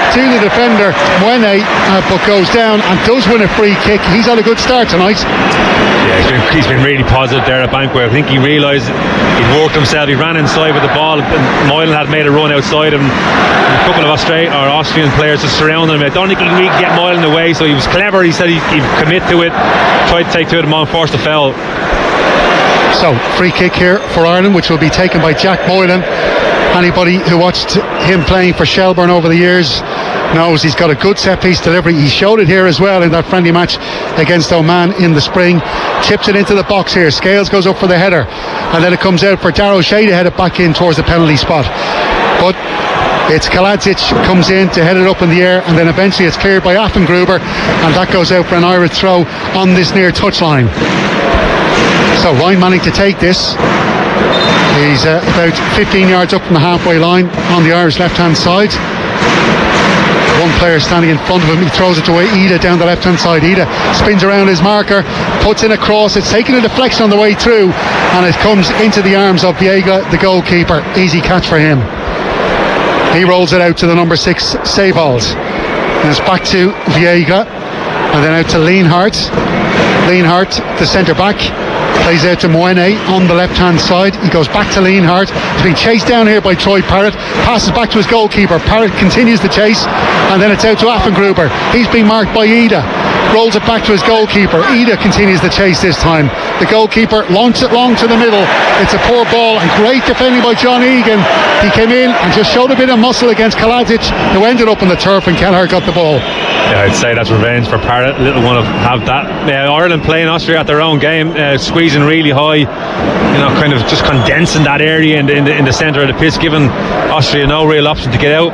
to the defender Mwene, but goes down and does win a free kick. He's had a good start tonight. Yeah, he's been really positive there at Banquet. I think he realised he'd worked himself. He ran inside with the ball, and Moylan had made a run outside him. A couple of Austrian players just surrounded him. I don't think he could get Moylan away, so he was clever. He said he'd commit to it, tried to take two of them on, forced a foul. So free kick here for Ireland, which will be taken by Jack Moylan. Anybody who watched him playing for Shelbourne over the years knows he's got a good set piece delivery. He showed it here as well in that friendly match against Oman in the spring. Chips it into the box here. Scales goes up for the header, and then it comes out for Darrow Shea to head it back in towards the penalty spot. But it's Kaladzic comes in to head it up in the air, and then eventually it's cleared by Affengruber, and that goes out for an Irish throw on this near touchline. So Ryan Manning to take this. He's about 15 yards up from the halfway line on the Irish left-hand side. One player standing in front of him. He throws it to Ida down the left-hand side. Ida spins around his marker, puts in a cross. It's taken a deflection on the way through, and it comes into the arms of Viega, the goalkeeper. Easy catch for him. He rolls it out to the number 6 Seybold. And it's back to Viega, and then out to Lienhart. Lienhart, the centre back, plays out to Mwene on the left hand side. He goes back to Lienhart. He's been chased down here by Troy Parrott, passes back to his goalkeeper. Parrott continues the chase, and then it's out to Affengruber. He's being marked by Ida, rolls it back to his goalkeeper. Ida continues the chase this time. The goalkeeper launches it long to the middle. It's a poor ball, and great defending by John Egan. He came in and just showed a bit of muscle against Kaladzic, who ended up on the turf, and Kelleher got the ball. Yeah, I'd say that's revenge for Parrott. Little one of have that. Ireland playing Austria at their own game, squeezing really high, kind of just condensing that area in the centre of the pitch, giving Austria no real option to get out.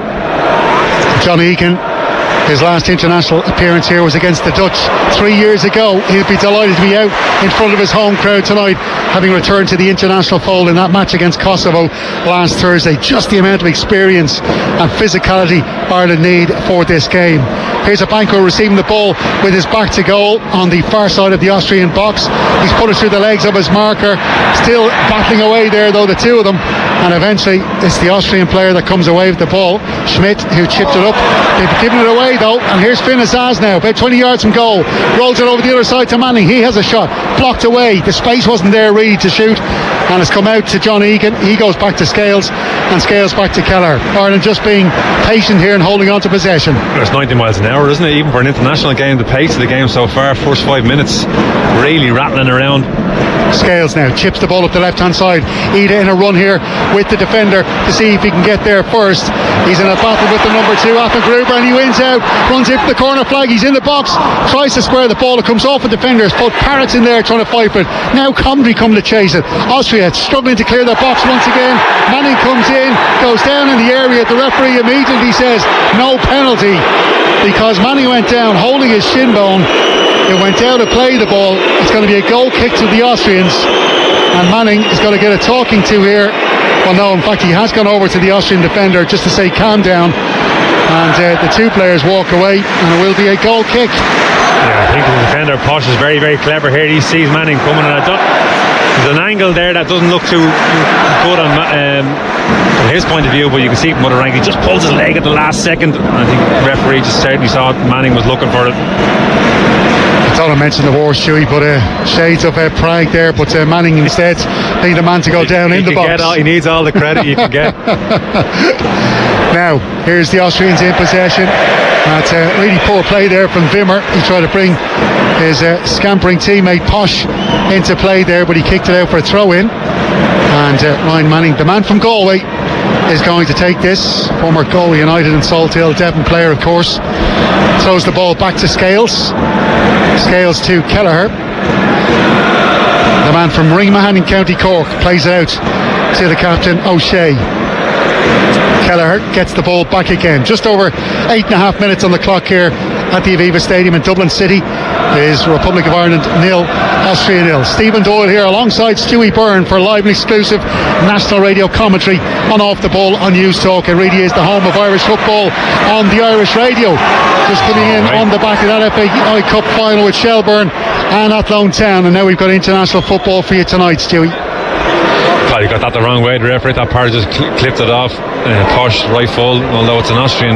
John Egan, his last international appearance here was against the Dutch 3 years ago. He'd be delighted to be out in front of his home crowd tonight, having returned to the international fold in that match against Kosovo last Thursday. Just the amount of experience and physicality Ireland need for this game. Here's a Banco receiving the ball with his back to goal on the far side of the Austrian box. He's put it through the legs of his marker, still battling away there though, the two of them, and eventually it's the Austrian player that comes away with the ball, Schmidt, who chipped it up. They've given it away though, and here's Finn Azaz now, about 20 yards from goal, rolls it over the other side to Manning. He has a shot, blocked away, the space wasn't there really to shoot, and it's come out to John Egan. He goes back to Scales, and Scales back to Kelleher. Ireland just being patient here and holding on to possession. It's 90 miles an hour, isn't it? Even for an international game, the pace of the game so far, first 5 minutes really rattling around. Scales now chips the ball up the left hand side. Ida in a run here with the defender to see if he can get there first. He's in a battle with the number 2 Affengruber, and he wins out, runs in for the corner flag. He's in the box, tries to square the ball. It comes off a defender's foot. Parrott's in there trying to fight for it. Now Coventry come to chase it. Austria struggling to clear their box once again. Manning comes in, goes down in the area. The referee immediately says no penalty, because Manning went down holding his shin bone. It went down to play the ball. It's going to be a goal kick to the Austrians, and Manning is going to get a talking to here. Well, no, in fact, he has gone over to the Austrian defender just to say calm down, and the two players walk away, and it will be a goal kick. Yeah, I think the defender Posh is very, very clever here. He sees Manning coming, and there's an angle there that doesn't look too good on from his point of view, but you can see from other angle, he just pulls his leg at the last second, and I think the referee just certainly saw Manning was looking for it. I thought I mentioned the horse, Stewie, but shades of Prague there, but Manning instead being the man to go down in the box. He needs all the credit you can get. Now, here's the Austrians in possession. That's really poor play there from Wimmer. He tried to bring his scampering teammate Posh into play there, but he kicked it out for a throw-in. And Ryan Manning, the man from Galway, is going to take this. Former Galway United and Salthill Devon player, of course. Throws the ball back to Scales. Scales to Kelleher. The man from Ringmahan in County Cork plays it out to the captain O'Shea. Kelleher gets the ball back again. Just over 8.5 minutes on the clock here at the Aviva Stadium in Dublin City. Is Republic of Ireland 0, Austria 0. Stephen Doyle here alongside Stewie Byrne for live and exclusive national radio commentary on Off the Ball on News Talk. It really is the home of Irish football on the Irish radio. Just coming in on the back of that FAI Cup final with Shelbourne and Athlone Town, and now we've got international football for you tonight, Stewie. You got that the wrong way. The referee, that part just clipped it off. Posh right full, although it's an Austrian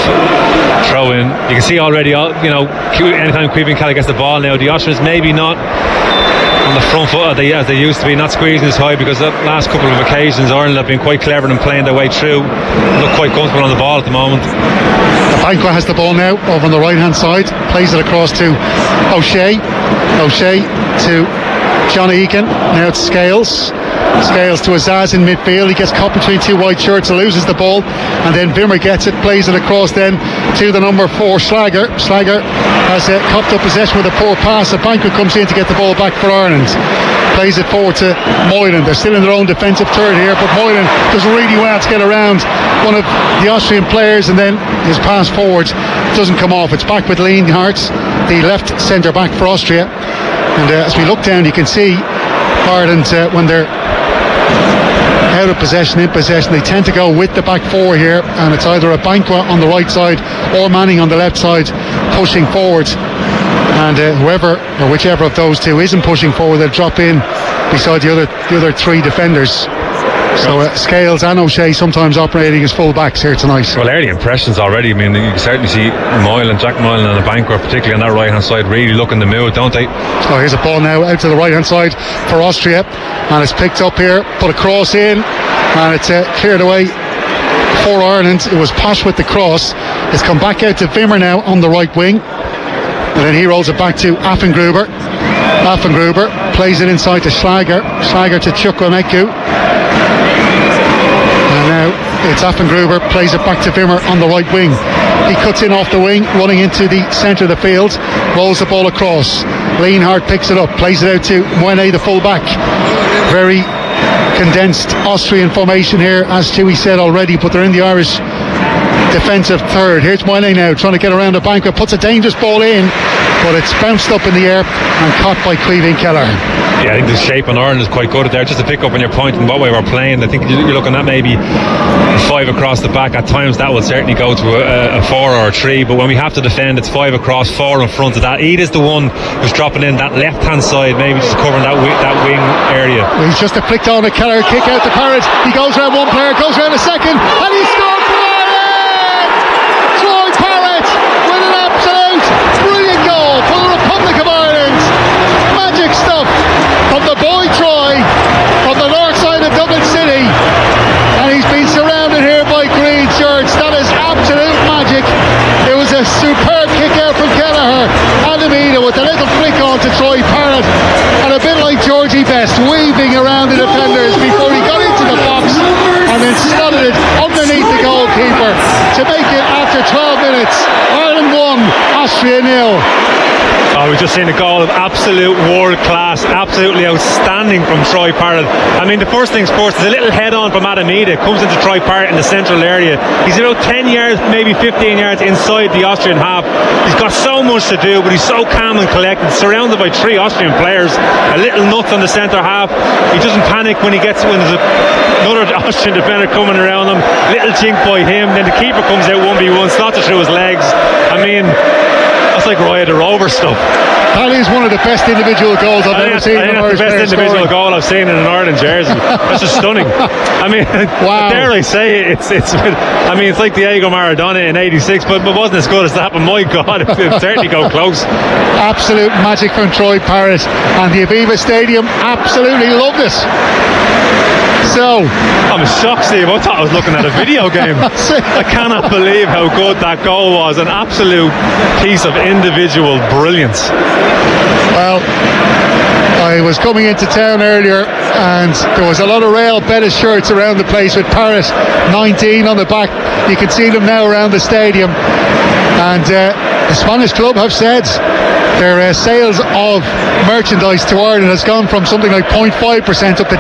throw in. You can see already, anytime Caoimhín Kelly gets the ball now, the Austrians maybe not on the front foot as they used to be, not squeezing as high, because the last couple of occasions Ireland have been quite clever in playing their way through. Look quite comfortable on the ball at the moment. Banquo has the ball now over on the right hand side, plays it across to O'Shea to John Egan, now to Scales to Azaz in midfield. He gets caught between two white shirts, loses the ball, and then Wimmer gets it, plays it across then to the number 4 Schlager has copped up possession with a poor pass. Banquo comes in to get the ball back for Ireland, plays it forward to Moylan. They're still in their own defensive third here, but Moylan does really well to get around one of the Austrian players, and then his pass forward doesn't come off. It's back with Lienhardt, the left centre back for Austria. And as we look down, you can see Ireland, when they're out of possession, in possession, they tend to go with the back 4 here, and it's either a Banquo on the right side or Manning on the left side pushing forward, and whoever or whichever of those two isn't pushing forward, they'll drop in beside the other 3 defenders. So Scales and O'Shea sometimes operating as full backs here tonight. Well, early impressions already. I mean, you can certainly see Jack Moylan and the Banquo, particularly on that right hand side, really looking to move, don't they? Oh, here's a ball now out to the right hand side for Austria, and it's picked up here, put a cross in, and it's cleared away for Ireland. It was Posh with the cross. It's come back out to Wimmer now on the right wing, and then he rolls it back to Affengruber plays it inside to Schlager to Chukwuemeka. It's Affengruber, plays it back to Wimmer on the right wing. He cuts in off the wing, running into the centre of the field, rolls the ball across. Lienhardt picks it up, plays it out to Moyne, the full back. Very condensed Austrian formation here, as Chewy said already, but they're in the Irish defensive third. Here's Moyne now trying to get around the Banquo, puts a dangerous ball in, but it's bounced up in the air and caught by Caoimhín Kelleher. Yeah, I think the shape on Ireland is quite good there. Just to pick up on your point and what way we're playing, I think you're looking at maybe 5 across the back. At times that will certainly go to a 4 or a 3, but when we have to defend, it's 5 across, 4 in front of that. Eid is the one who's dropping in that left hand side, maybe just covering that wing area. He's just flicked on a Kelleher, kick out to Parrott. He goes around one player, goes around a second, and he scored for Ireland! Troy Parrott with an absolute brilliant goal for the Republic of Ireland. Magic stuff from the boy Troy from the north side of Dublin City, and he's been surrounded here by green shirts. That is absolute magic. It was a superb kick out from Kelleher and Amida with a little flick on to Troy Parrott, and a bit like Georgie Best weaving around the defenders before he got into the box and then slotted it underneath the goalkeeper to make it after 12 minutes. Ireland 1, Austria 0. Oh, we've just seen a goal of absolute world class, absolutely outstanding from Troy Parrott. I mean, the first things first, there's a little head on from Adam Ida, comes into Troy Parrott in the central area. He's about 10 yards, maybe 15 yards inside the Austrian half. He's got so much to do, but he's so calm and collected, surrounded by 3 Austrian players. A little nuts on the centre half. He doesn't panic when there's another Austrian defender coming around him. Little chink by him, then the keeper comes out 1v1, slots it through his legs. I mean, that's like Roy the Rover stuff. That is one of the best individual goals I've ever seen. That's the best individual goal I've seen in an Ireland jersey. That's just stunning. I mean, wow. Dare I say it, it's like Diego Maradona in '86, but it wasn't as good as that. But my God, it certainly go close. Absolute magic from Troy Parrott, and the Aviva Stadium absolutely loved it. So I'm shocked, Steve. I thought I was looking at a video game. I cannot believe how good that goal was. An absolute piece of individual brilliance. Well, I was coming into town earlier and there was a lot of Real Betis shirts around the place with Parrott 19 on the back. You can see them now around the stadium, and the Spanish club have said their sales of merchandise to Ireland has gone from something like 0.5% up to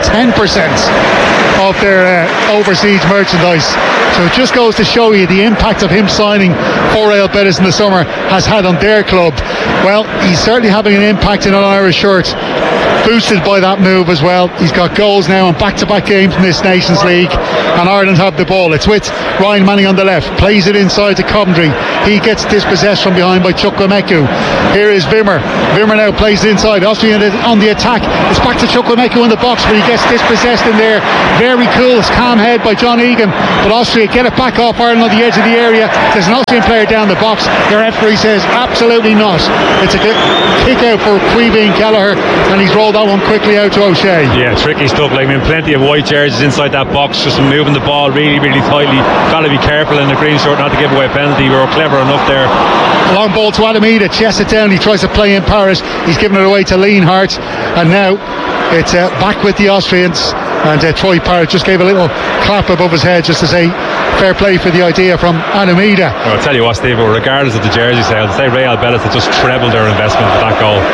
10% of their overseas merchandise. So it just goes to show you the impact of him signing for Real Betis in the summer has had on their club. Well, he's certainly having an impact in an Irish shirt, boosted by that move as well. He's got goals now in back-to-back games in this Nations League, and Ireland have the ball. It's with Ryan Manning on the left, plays it inside to Coventry. He gets dispossessed from behind by Chukwuemeka. Here is Wimmer. Wimmer now plays it inside. Austria on the attack. It's back to Chukwuemeka in the box, but he gets dispossessed in there. Very cool, calm head by John Egan. But Austria get it back off Ireland on the edge of the area. There's an Austrian player down the box. The referee says absolutely not. It's a kick out for Queeveen Kelleher, and he's rolled that one quickly out to O'Shea. Yeah, tricky stuff. Like, I mean, plenty of white jerseys inside that box, just moving the ball really, really tightly. Got to be careful in the green shirt not to give away a penalty. We were clever enough there. A long ball to Adamida, chests it down. He tries to play in Paris. He's given it away to Lienhart, and now it's back with the Austrians. And Troy Parrott just gave a little clap above his head just to say fair play for the idea from Adamida. Well, I'll tell you what, Steve, regardless of the jersey sales, say Real Betis have just trebled their investment with that goal.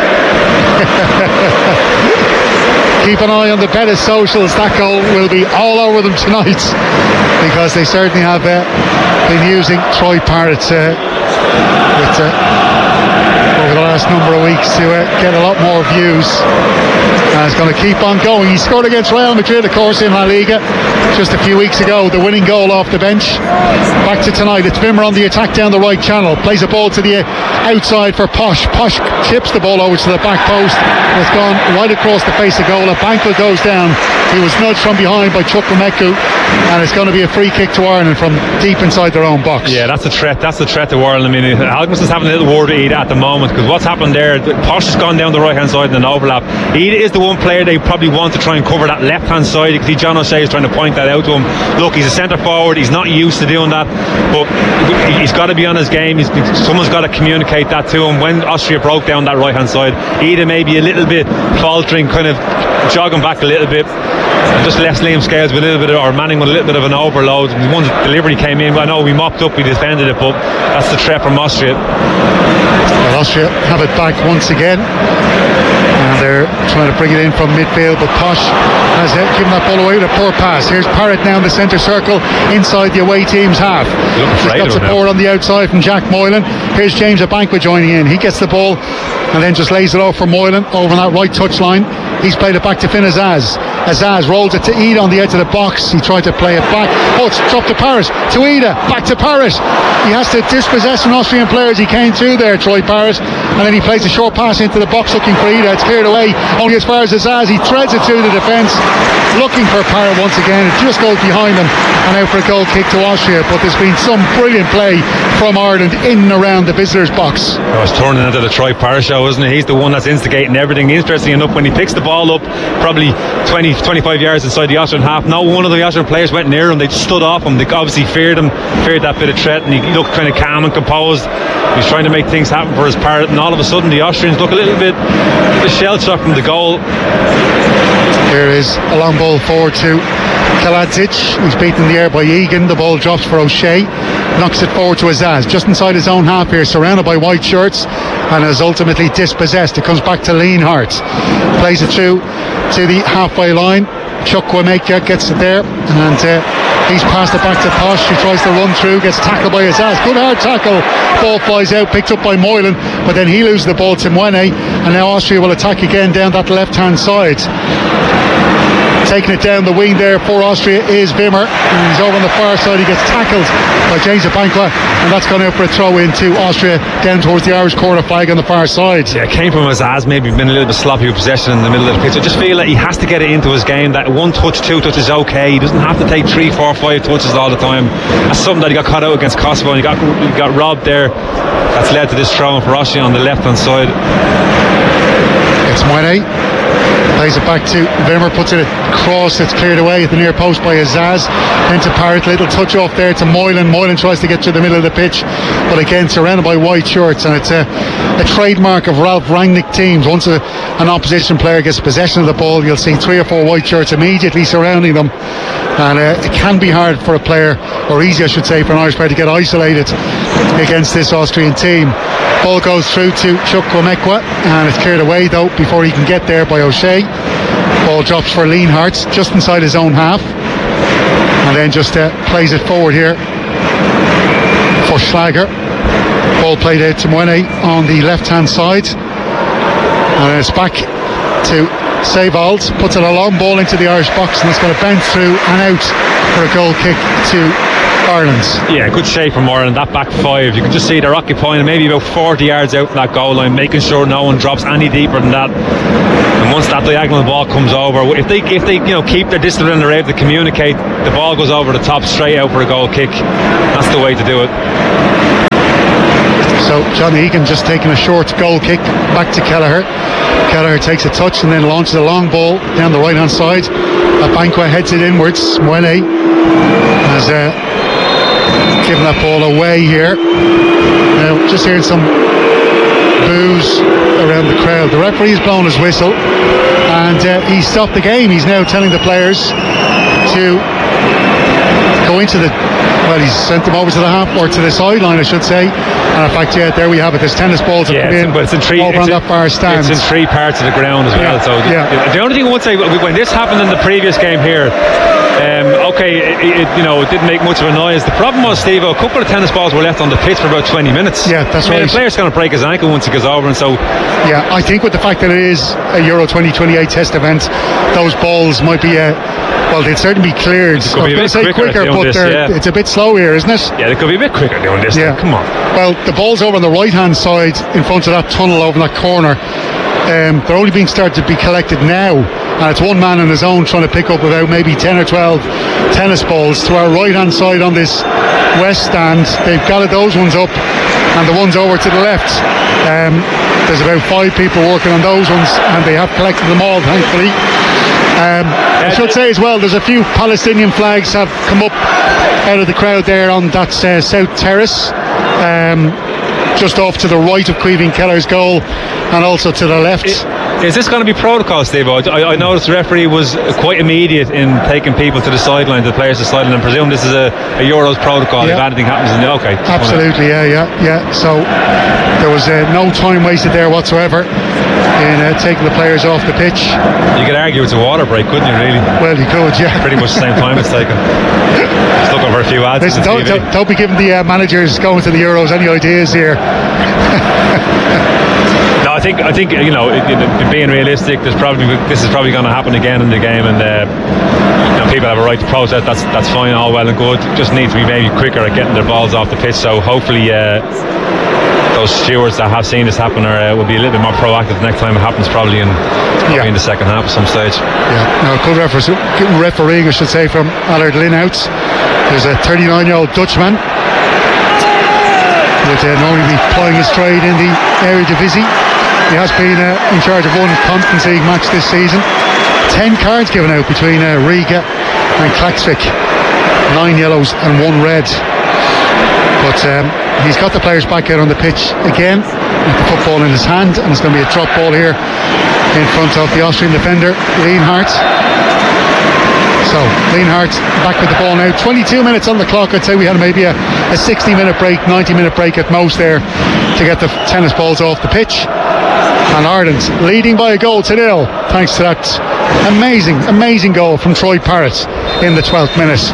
Keep an eye on the Betis socials. That goal will be all over them tonight, because they certainly have been using Troy Parrott over the last number of weeks to get a lot more views. And it's going to keep on going. He scored against Real Madrid, of course, in La Liga just a few weeks ago, the winning goal off the bench. Back to tonight, it's Wimmer on the attack down the right channel, plays a ball to the outside for Posh. Posh chips the ball over to the back post, and it's gone right across the face of goal. Banco goes down. He was nudged from behind by Chukwuemeka, and it's going to be a free kick to Ireland from deep inside their own box. Yeah, that's the threat to Ireland. I mean, Algmas is having a little word with Ida at the moment, because what's happened there, Posh has gone down the right hand side in an overlap. Ida is the one player they probably want to try and cover that left hand side. You can see John O'Shea is trying to point that out to him. Look, he's a centre forward, he's not used to doing that, but he's got to be on his game. Someone's got to communicate that to him. When Austria broke down that right hand side, Ida maybe a little bit faltering, kind of jogging back a little bit, just left Liam Scales with a little bit or Manning with a little bit of an overload. One delivery came in, I know we mopped up, we defended it, but that's the threat from Austria. Well, Austria have it back once again, and they're trying to bring it in from midfield, but Posh has given that ball away with a poor pass. Here's Parrott now in the centre circle inside the away team's half. He's got support on the outside from Jack Moylan. Here's James Abankwah joining in. He gets the ball and then just lays it off for Moylan over that right touch line. He's played it back to Finn Azaz. Azaz rolls it to Ida on the edge of the box. He tried to play it back. Oh, it's dropped to Paris. To Ida. Back to Paris. He has to dispossess an Austrian player as he came through there, Troy Paris. And then he plays a short pass into the box looking for Ida. It's cleared away only as far as Azaz. He threads it through the defence, looking for Parrott once again. It just goes behind him and out for a goal kick to Austria. But there's been some brilliant play from Ireland in and around the visitors' box. Oh, it's turning into the Troy Parrott show, isn't it? He's the one that's instigating everything. Interesting enough, when he picks the ball up probably 20-25 yards inside the Austrian half, not one of the Austrian players went near him. They stood off him. They obviously feared that bit of threat, and he looked kind of calm and composed. He's trying to make things happen for his Parrott, and all of a sudden the Austrians look a little bit shell-shocked from the goal. Here is a long ball forward to Kaladzic. He's beaten in the air by Egan. The ball drops for O'Shea, knocks it forward to Azaz, just inside his own half here, surrounded by white shirts, and is ultimately dispossessed. It comes back to Lienhart, plays it through to the halfway line. Chukwuemeka gets it there, and he's passed it back to Posh, who tries to run through, gets tackled by Azaz. Good hard tackle. Ball flies out, picked up by Moylan, but then he loses the ball to Mwene, and now Austria will attack again down that left hand side. Taking it down the wing there for Austria is Wimmer, and he's over on the far side. He gets tackled by James Abankwah, and that's gone out for a throw in to Austria down towards the Irish corner flag on the far side. Yeah, it came from Azaz, maybe been a little bit sloppy with possession in the middle of the pitch. I just feel that he has to get it into his game. That one touch, two touches is okay. He doesn't have to take 3, 4, 5 touches all the time. That's something that he got caught out against Kosovo, and he got robbed there. That's led to this throw for Austria on the left hand side. It's Mwene. Plays it back to Wimmer, puts it across, it's cleared away at the near post by Azaz. Then to Parrott, little touch off there to Moylan. Moylan tries to get to the middle of the pitch, but again surrounded by white shirts, and it's a trademark of Ralph Rangnick teams. Once an opposition player gets possession of the ball, you'll see 3 or 4 white shirts immediately surrounding them, and it can be hard for a player, or easy I should say, for an Irish player to get isolated against this Austrian team. Ball goes through to Chukwuemeka, and it's cleared away though before he can get there by O'Shea. Ball drops for Lienhart just inside his own half, and then just plays it forward here for Schlager. Ball played out to Mwene on the left hand side, and it's back to Seybold. Puts it a long ball into the Irish box, and it's going to bounce through and out for a goal kick to Ireland. Yeah, good shape from Ireland. That back five, you can just see they're occupying maybe about 40 yards out from that goal line, making sure no one drops any deeper than that. And once that diagonal ball comes over, if they keep their discipline and they're able to communicate, the ball goes over the top straight out for a goal kick. That's the way to do it. So John Egan just taking a short goal kick back to Kelleher. Kelleher takes a touch and then launches a long ball down the right hand side. Abankwah heads it inwards. Mwene has given that ball away here. Now just hearing some boos around the crowd. The referee's blown his whistle and he stopped the game. He's now telling the players to go into the, well, he's sent them over to the half, or to the sideline I should say. And in fact, yeah, there we have it. There's tennis balls that come in over on that far stand. It's in three parts of the ground as well. So the only thing I would say, when this happened in the previous game here, it didn't make much of a noise. The problem was, Steve, a couple of tennis balls were left on the pitch for about 20 minutes. Yeah, that's right. The player's going to break his ankle once he goes over, and so. Yeah, I think with the fact that it is a Euro 2028 test event, those balls might be they'd certainly be cleared. I was going to say quicker, but it's a bit slow here, isn't it? Yeah, they could be a bit quicker doing this. Yeah, come on. Well, the ball's over on the right hand side in front of that tunnel over in that corner. They're only being started to be collected now, and it's one man on his own trying to pick up about maybe 10 or 12 tennis balls. To our right hand side on this west stand, they've got those ones up, and the ones over to the left, there's about 5 people working on those ones, and they have collected them all, thankfully. I should say as well, there's a few Palestinian flags have come up out of the crowd there on that south terrace, just off to the right of Caoimhín Kelleher's goal, and also to the left. Is this going to be protocol, Steve? I noticed the referee was quite immediate in taking people to the sideline, the players to the sideline, and presume this is a Euros protocol. If anything happens in the absolutely, yeah. So there was no time wasted there whatsoever in taking the players off the pitch. You could argue it's a water break, couldn't you, really? Well, you could, yeah. Pretty much the same time it's taken. Just looking for a few ads. Listen, don't be giving the managers going to the Euros any ideas here. No, I think being realistic, this is probably going to happen again in the game, and people have a right to protest. That's fine, all well and good. Just need to be maybe quicker at getting their balls off the pitch. So hopefully those stewards that have seen this happen will be a little bit more proactive the next time it happens, probably in the second half at some stage. Yeah, now good refereeing, I should say, from Allard Linhout. There's a 39-year-old Dutchman who would normally be plying his trade in the Eredivisie. He has been in charge of one Conference League match this season. 10 cards given out between Riga and Klaksvik. 9 yellows and 1 red. But he's got the players back out on the pitch again with the football in his hand, and it's going to be a drop ball here in front of the Austrian defender, Lienhardt. So Lienhardt back with the ball now. 22 minutes on the clock. I'd say we had maybe a 60-minute break, 90-minute break at most there to get the tennis balls off the pitch. And Ireland leading by a goal to 0, thanks to that amazing goal from Troy Parrott in the 12th minute.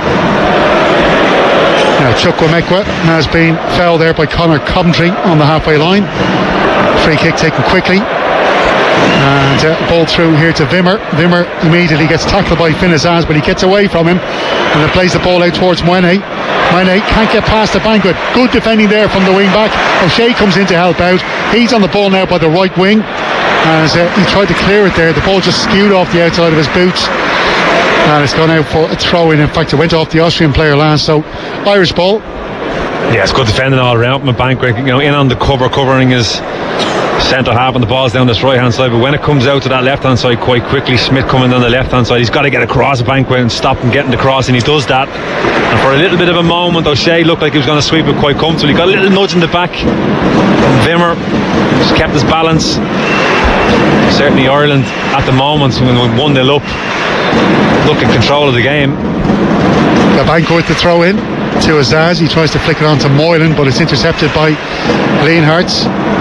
Now Chukwuemeka has been fouled there by Conor Coventry on the halfway line. Free kick taken quickly. And ball through here to Wimmer. Wimmer immediately gets tackled by Finn Azaz, but he gets away from him and then plays the ball out towards Mwene. Mwene can't get past the Abankwah. Good defending there from the wing back. O'Shea comes in to help out. He's on the ball now by the right wing. As he tried to clear it there, the ball just skewed off the outside of his boots. And it's gone out for a throw in. In fact, it went off the Austrian player last. So Irish ball. Yeah, it's good defending all around from Abankwah. In on the covering his centre half, and the ball's down this right hand side. But when it comes out to that left hand side quite quickly, Smith coming down the left hand side, he's got to get across Abankwah and stop him getting the cross, and he does that. And for a little bit of a moment, O'Shea looked like he was going to sweep it quite comfortably. He got a little nudge in the back. Wimmer just kept his balance. Certainly Ireland at the moment, when we 1-0 up, look in control of the game. Abankwah with the throw in to Azaz. He tries to flick it on to Moylan, but it's intercepted by Lienhardt.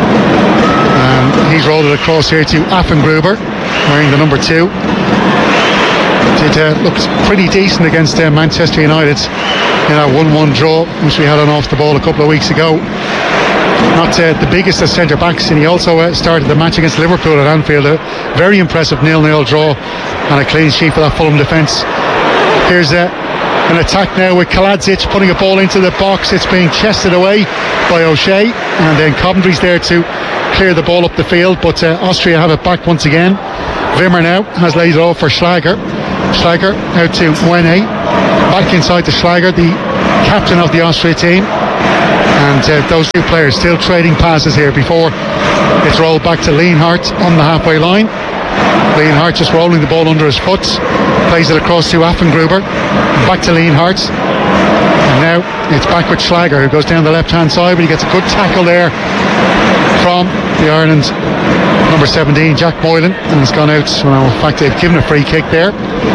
He's rolled it across here to Affengruber, wearing the number 2. It looks pretty decent against Manchester United in our 1-1 draw, which we had on off the ball a couple of weeks ago. Not the biggest of centre backs, and he also started the match against Liverpool at Anfield. A very impressive 0-0 draw and a clean sheet for that Fulham defence. Here's An attack now with Kaladzic putting a ball into the box. It's being chested away by O'Shea, and then Coventry's there to clear the ball up the field, but Austria have it back once again. Wimmer now has laid it off for Schlager. Schlager out to Mwene, back inside to Schlager, the captain of the Austria team, and those two players still trading passes here before it's rolled back to Lienhart on the halfway line. Lienhart just rolling the ball under his foot, plays it across to Affengruber, back to Lienhart, and now it's back with Schlager, who goes down the left hand side, but he gets a good tackle there from the Ireland number 17, Jack Moylan, and it's gone out. Well, in fact, they've given a free kick there.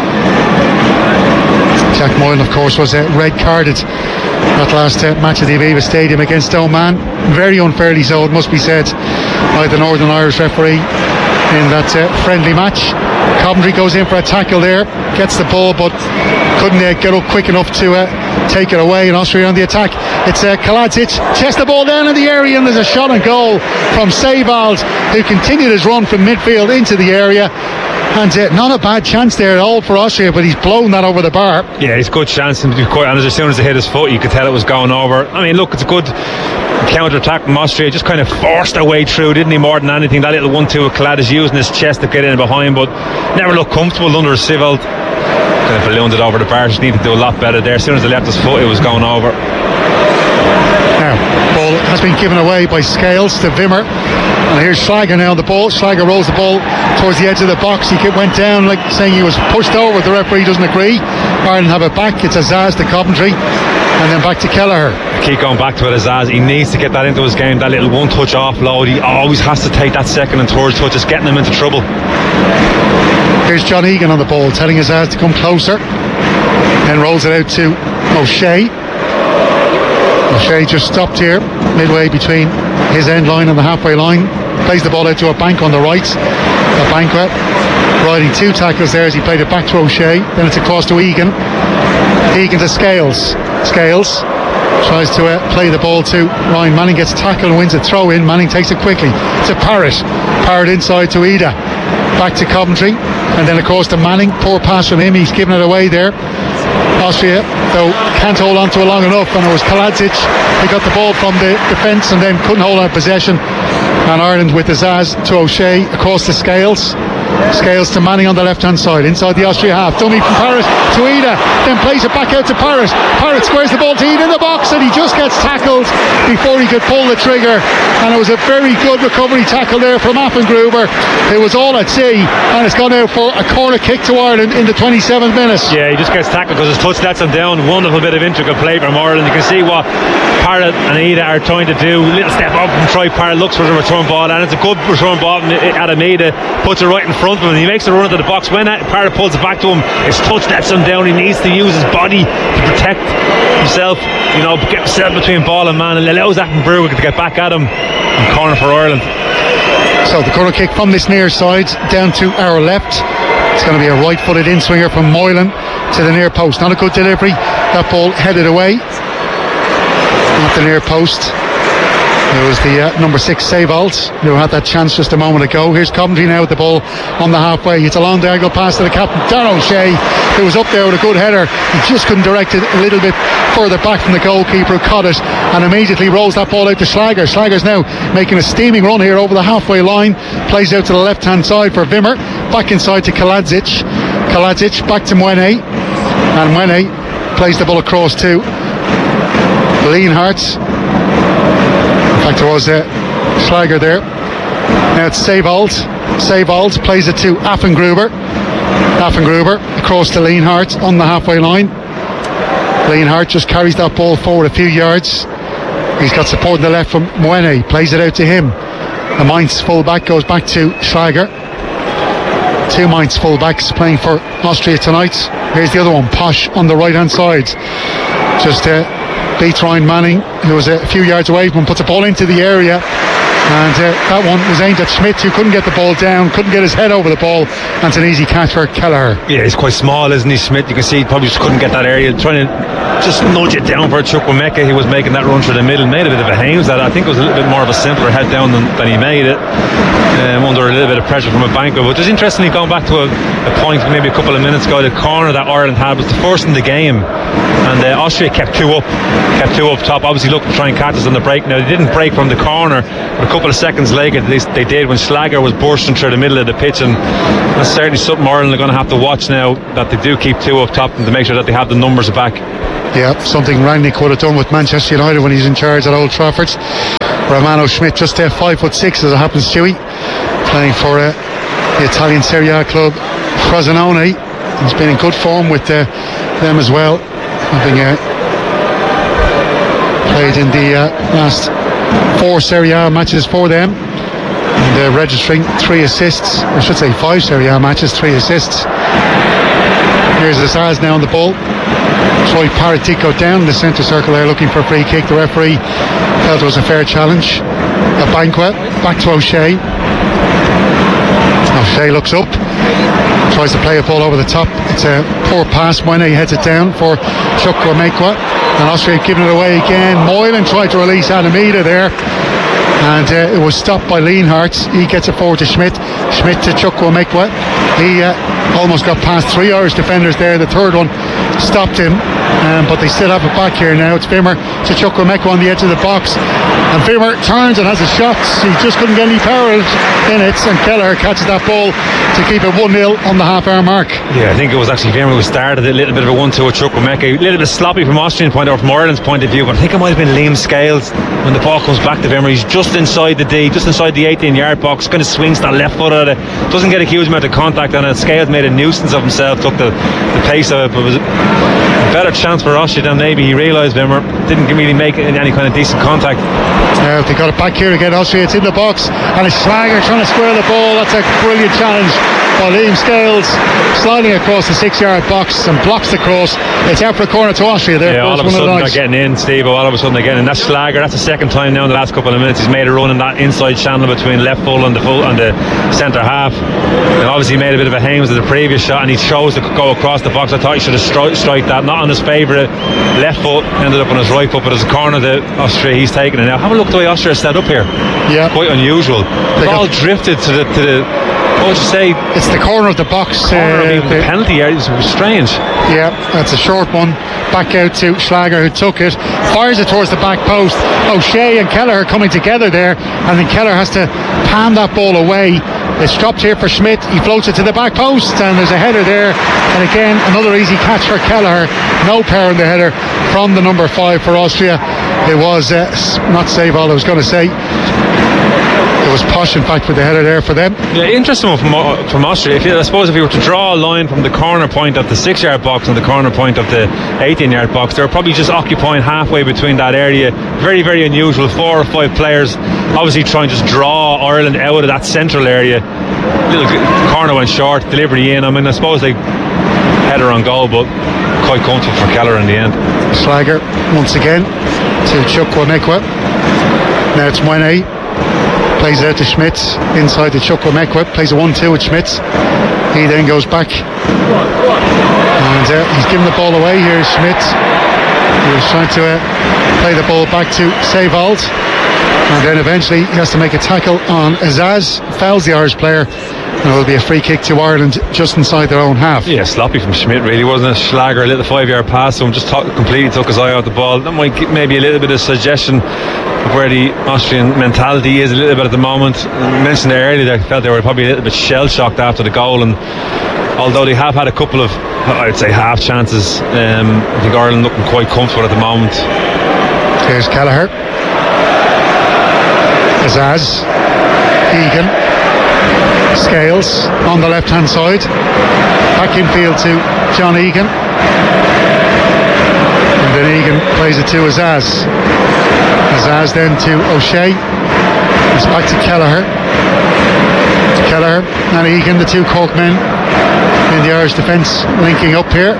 Jack Moylan, of course, was red carded that last match at the Aviva Stadium against Oman, very unfairly so, it must be said, by the Northern Irish referee in that friendly match. Coventry goes in for a tackle there, gets the ball, but couldn't get up quick enough to take it away, and Austria on the attack. It's Kaladzic, chest the ball down in the area, and there's a shot on goal from Sevald, who continued his run from midfield into the area. And not a bad chance there at all for Austria, but he's blown that over the bar. Yeah, it's a good chance, and as soon as it hit his foot, you could tell it was going over. I mean, look, it's a good counter-attack from Austria, just kind of forced their way through, didn't he, more than anything. That little 1-2 with Kaladzic using his chest to get in behind, but never looked comfortable under Sevald. Kind of ballooned it over the bar. Just needed to do a lot better there. As soon as they left his foot, it was going over. Now, ball has been given away by Scales to Wimmer, and here's Schlager now on the ball. Schlager rolls the ball towards the edge of the box. He went down like saying he was pushed over. The referee doesn't agree. Ireland have it back. It's Azaz to Coventry, and then back to Kelleher. Keep going back to it, Azaz. He needs to get that into his game, that little one-touch offload. He always has to take that second and third touch. It's getting him into trouble. Here's John Egan on the ball, telling Azaz to come closer, then rolls it out to O'Shea. O'Shea just stopped here midway between his end line and the halfway line, plays the ball out to a bank on the right. A Banquet riding two tackles there as he played it back to O'Shea, then it's across to Egan. Egan to Scales. Scales tries to play the ball to Ryan Manning, gets tackled and wins a throw in. Manning takes it quickly to Parrott. Parrott inside to Ida, back to Coventry, and then across to Manning. Poor pass from him, he's given it away there. Austria, though, can't hold on to it long enough, and it was Kaladzic. He got the ball from the defence and then couldn't hold on possession. And Ireland with the Zaz to O'Shea, across to Scales. Scales to Manning on the left hand side, inside the Austria half. Dummy from Parrott to Ida, then plays it back out to Parrott. Parrott squares the ball to Ida in the box, and he just gets tackled before he could pull the trigger. And it was a very good recovery tackle there from Affengruber. It was all at sea, and it's gone out for a corner kick to Ireland in the 27th minute. Yeah, he just gets tackled because his touch lets him down. Wonderful bit of intricate play from Ireland. You can see what Parrott and Ida are trying to do. Little step up and try. Parrott looks for the return ball, and it's a good return ball. Adam Ida puts it right in front of him, and he makes a run into the box. When Parrott pulls it back to him, his touch lets him down. He needs to use his body to protect himself, get himself between ball and man, and allows Affengruber to get back at him. And corner for Ireland. So the corner kick from this near side down to our left. It's going to be a right-footed in-swinger from Moylan to the near post. Not a good delivery. That ball headed away at the near post. It was the number 6 Sevald who had that chance just a moment ago. Here's Coventry now with the ball on the halfway. It's a long diagonal pass to the captain, Darren O'Shea, who was up there with a good header. He just couldn't direct it a little bit further back from the goalkeeper, who caught it and immediately rolls that ball out to Schlager. Schlager's now making a steaming run here over the halfway line. Plays out to the left-hand side for Wimmer. Back inside to Kaladzic. Kaladzic back to Mwene. And Mwene plays the ball across to Lienhart. In fact, there was Schlager there. Now it's Sevald. Sevald plays it to Affengruber. Affengruber across to Lienhart on the halfway line. Lienhart just carries that ball forward a few yards. He's got support on the left from Mwene. Plays it out to him. The Mainz full-back goes back to Schlager. Two Mainz full-backs playing for Austria tonight. Here's the other one, Posh, on the right-hand side. Just beats Ryan Manning, who was a few yards away from him, puts a ball into the area. And that one was aimed at Schmidt, who couldn't get the ball down, couldn't get his head over the ball, and it's an easy catch for Kelleher. Yeah, he's quite small, isn't he, Schmidt? You can see he probably just couldn't get that area, trying to just nudge it down for Chukwuemeka. He was making that run through the middle, made a bit of a hames that. I think it was a little bit more of a simpler head down than he made it, under a little bit of pressure from a Banquo. But just interestingly, going back to a point maybe a couple of minutes ago, the corner that Ireland had was the first in the game, and Austria kept two up top, obviously looked to try and catch us on the break. Now they didn't break from the corner, but a couple of seconds later they did, when Schlager was bursting through the middle of the pitch. And that's certainly something Ireland are going to have to watch now, that they do keep two up top, and to make sure that they have the numbers back. Yeah, something Rangnick would have done with Manchester United when he's in charge at Old Trafford. Romano Schmidt, just 5'6" as it happens, Stewie, playing for the Italian Serie A club Frosinone. He's been in good form with them as well, having played in the last 4 Serie A matches for them, and registering 3 assists, or I should say 5 Serie A matches, 3 assists. Here's Azaz now on the ball. Troy Paratico down in the centre circle there, looking for a free kick. The referee felt it was a fair challenge. A Banquo back to O'Shea. O'Shea looks up, tries to play a ball over the top. It's a poor pass. Moyne heads it down for Chukwuemeka, and Austria have given it away again. Moylan tried to release Adamida there, and it was stopped by Lienhardt. He gets it forward to Schmidt. Schmidt to Chukwuemeka. He almost got past 3 Irish defenders there. The third one stopped him, but they still have it back here now. It's Wimmer to Chukwuemeka on the edge of the box, and Wimmer turns and has a shot. He just couldn't get any power in it, and Kelleher catches that ball to keep it 1-0 on the half-hour mark. Yeah, I think it was actually Wimmer who started a little bit of a 1-2 with Chukwuemeka. A little bit sloppy from Austrian point or from Ireland's point of view, but I think it might have been Liam Scales when the ball comes back to Wimmer. He's just inside the D, just inside the 18-yard box, kind of swings that left foot at it, doesn't get a huge amount of contact on it. Scales made a nuisance of himself, took the pace of it, but it was a better chance for Austria than maybe he realised. Wimmer didn't really make any kind of decent contact. They got it back here again, Austria. It's in the box, and it's Schlager trying to square the ball. That's a brilliant challenge by Liam Scales, sliding across the 6-yard box and blocks the cross. It's out for a corner to Austria there. Yeah, all of a sudden they're getting in, Steve. All of a sudden they're getting in. That's Schlager. That's the second time now in the last couple of minutes he's made a run in that inside channel between left full and the centre half. And obviously he made a bit of a hames of the previous shot, and he chose to go across the box. I thought he should have strike that, not on his favourite left foot, ended up on his right foot, but as a corner to Austria, he's taking it now. Have a look at the way Austria is set up here. Yeah, quite unusual. They all drifted to the what would you say? It's the corner of the box. The penalty area. It was strange. Yeah, that's a short one. Back out to Schlager, who took it, fires it towards the back post. O'Shea and Kelleher coming together there, and then Kelleher has to palm that ball away. It's dropped here for Schmidt. He floats it to the back post, and there's a header there. And again, another easy catch for Kelleher. No power in the header from the number 5 for Austria. It was not save all I was going to say. It was Posh, in fact, with the header there for them. Yeah, interesting one from Austria. I suppose if you were to draw a line from the corner point of the 6-yard box and the corner point of the 18-yard box, they're probably just occupying halfway between that area. Very, very unusual. 4 or 5 players obviously trying to just draw Ireland out of that central area. Little corner went short, delivery in. I mean, I suppose they header on goal, but quite comfortable for Kelleher in the end. Schlager once again to Chukwuemeka. Now it's Moyne. Plays it out to Schmidt inside the Chukwuemeka, plays a 1-2 with Schmidt. He then goes back, and he's giving the ball away. Here's Schmidt. He was trying to play the ball back to Seyvold, and then eventually he has to make a tackle on Azaz, fouls the Irish player, and it will be a free kick to Ireland just inside their own half. Yeah, sloppy from Schmidt really, wasn't it? Schlager, a little 5-yard pass, so just completely took his eye off the ball. That might give maybe a little bit of suggestion of where the Austrian mentality is a little bit at the moment. I mentioned there earlier that I felt they were probably a little bit shell-shocked after the goal, and although they have had a couple of, I'd say, half chances, I think Ireland looking quite comfortable at the moment. Here's Kelleher. Azaz. Egan. Scales on the left hand side, back in field to John Egan, and then Egan plays it to Azaz. Azaz then to O'Shea. It's back to Kelleher. Kelleher and Egan, the 2 Cork men in the Irish defence, linking up here,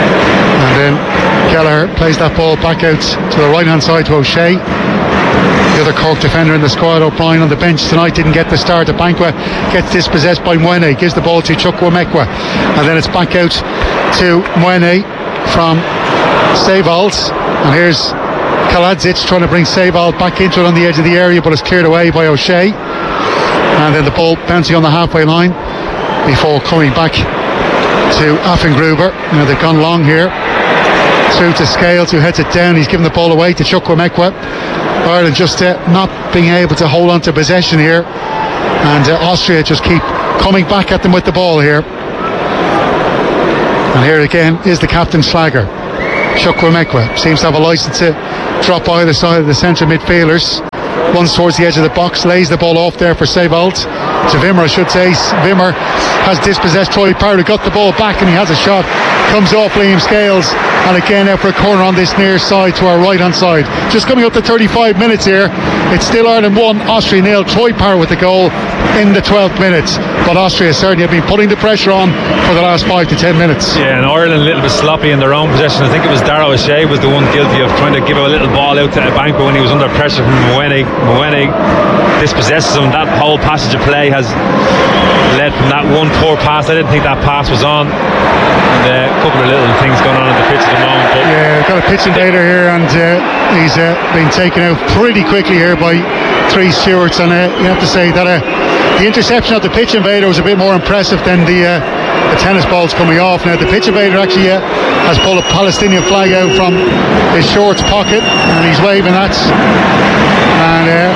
and then Kelleher plays that ball back out to the right hand side to O'Shea. The other Cork defender in the squad, O'Brien, on the bench tonight, didn't get the start. Abankwah gets dispossessed by Mwene, gives the ball to Chukwuemeka, and then it's back out to Mwene from Seibold, and here's Kaladzic trying to bring Seibold back into it on the edge of the area, but it's cleared away by O'Shea, and then the ball bouncing on the halfway line before coming back to Affengruber. Now they've gone long here through to Scales, who heads it down. He's given the ball away to Chukwuemeka. Ireland just not being able to hold on to possession here, and Austria just keep coming back at them with the ball here. And here again is the captain, Schlager. Chukwuemeka seems to have a license to drop either side of the central midfielders. Runs towards the edge of the box, lays the ball off there for Seibold. To Wimmer, I should say. Wimmer has dispossessed Troy Parrott, got the ball back, and he has a shot. Comes off Liam Scales, and again out for a corner on this near side to our right hand side. Just coming up to 35 minutes here. It's still Ireland 1, Austria 0. Troy Parrott with the goal in the 12th minute. But Austria certainly have been putting the pressure on for the last 5 to 10 minutes. Yeah, and Ireland a little bit sloppy in their own possession. I think it was Darragh O'Shea was the one guilty of trying to give a little ball out to Abankwah when he was under pressure from Mwene. Mwene dispossesses him. That whole passage of play has led from that one poor pass. I didn't think that pass was on. And a couple of little things going on the pitch at the moment. But yeah, got a pitch invader here, and he's been taken out pretty quickly here by three stewards. And you have to say that the interception of the pitch invader was a bit more impressive than the tennis balls coming off. Now the pitch invader actually has pulled a Palestinian flag out from his shorts pocket, and he's waving that. And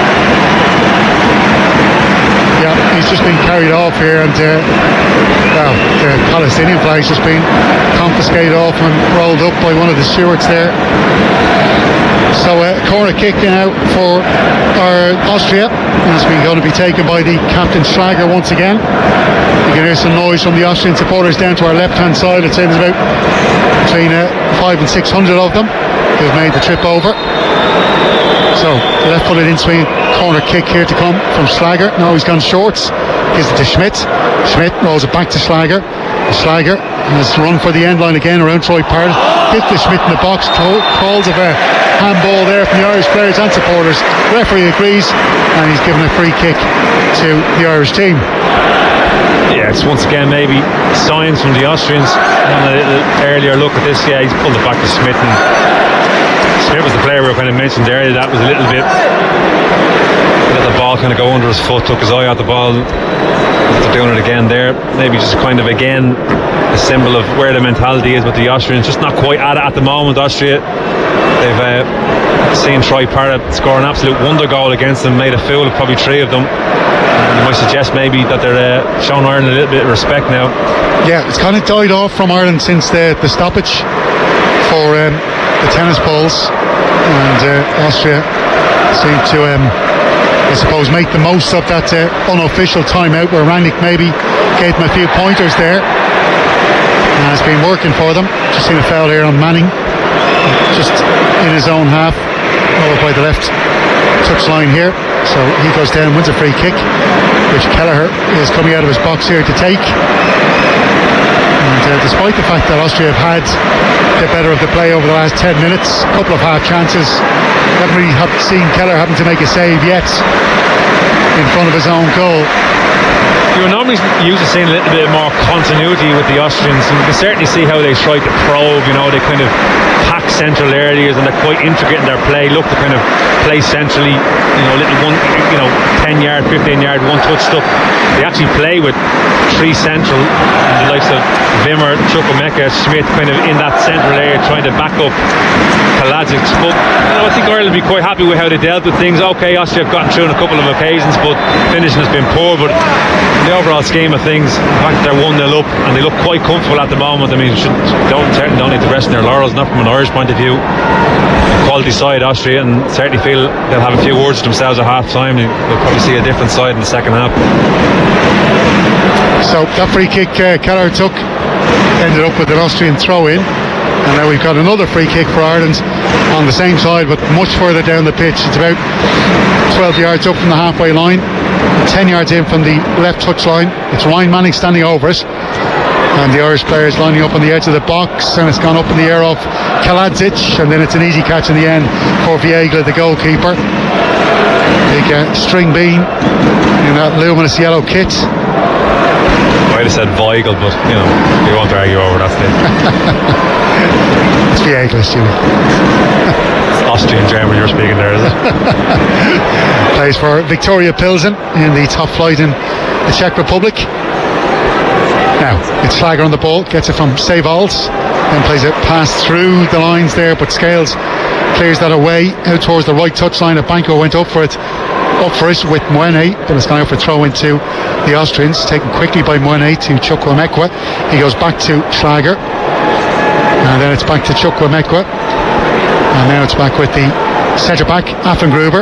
yeah, he's just been carried off here, and well, the Palestinian flag's just been confiscated off and rolled up by one of the stewards there. So corner kick now for Austria, and it's going to be taken by the captain Schlager once again. You can hear some noise from the Austrian supporters down to our left hand side. I'd say there's about between 500 and 600 of them who've made the trip over. So left-footed in-swing corner kick here to come from Schlager. Now he's gone shorts, gives it to Schmidt. Schmidt rolls it back to Schlager. Schlager has run for the end line again around Troy Parrott. Gives to Schmidt in the box. Calls of a handball there from the Irish players and supporters. Referee agrees, and he's given a free kick to the Irish team. yeah, it's once again maybe signs from the Austrians. On a little earlier look at this, yeah, he's pulled it back to Smith, and Smith was the player we kind of mentioned earlier. That was a little bit, let the ball kind of go under his foot, took his eye out the ball. They're doing it again there. Maybe just kind of again a symbol of where the mentality is with the Austrians. Just not quite at it at the moment. Austria, they've seen Troy Parrott score an absolute wonder goal against them, made a fool of probably three of them. You might suggest maybe that they're showing Ireland a little bit of respect now. Yeah, it's kind of died off from Ireland since the stoppage for the tennis balls, and Austria seem to I suppose make the most of that unofficial timeout where Rangnick maybe gave them a few pointers there, and it's been working for them. Just seen a foul here on Manning, just in his own half, over by the left touchline here. So he goes down, wins a free kick, which Kelleher is coming out of his box here to take. And despite the fact that Austria have had the better of the play over the last 10 minutes, a couple of half chances, haven't really seen Kelleher having to make a save yet in front of his own goal. You were normally used to seeing a little bit more continuity with the Austrians, and you can certainly see how they try to probe. You know, they kind of pack central areas, and they're quite intricate in their play. Look to kind of play centrally, you know, little 10 yard, 15 yard, one touch stuff. They actually play with three central, and the likes of Wimmer, Chukwuemeka, Schmidt, kind of in that central area, trying to back up Kaladzic. But I think Ireland will be quite happy with how they dealt with things. Okay, Austria have gotten through on a couple of occasions, but finishing has been poor. But in the overall scheme of things, the fact that they're 1-0 up and they look quite comfortable at the moment, I mean, certainly don't need to rest in their laurels, not from an Irish point of view. Quality side Austria, and certainly feel they'll have a few words to themselves at half time. They'll probably see a different side in the second half. So that free kick Kelleher took ended up with an Austrian throw in, and now we've got another free kick for Ireland on the same side but much further down the pitch. It's about 12 yards up from the halfway line, 10 yards in from the left touch line. It's Ryan Manning standing over it, and the Irish players lining up on the edge of the box, and it's gone up in the air off Kaladzic, and then it's an easy catch in the end for Viegla, the goalkeeper. Big string bean in that luminous yellow kit. Might have said Weigl, but you know, we won't argue over that still. It's Weigl, Jimmy. It's Austrian German you're speaking there, is it? Plays for Victoria Pilsen in the top flight in the Czech Republic. Now it's Schlager on the ball, gets it from Seybold, then plays it past through the lines there, but Scales clears that away out towards the right touchline. Banco went up for it with Mwene, but it's gone out for throw into the Austrians, taken quickly by Mwene to Chukwuemeka. He goes back to Schlager, and then it's back to Chukwuemeka, and now it's back with the centre back Affengruber.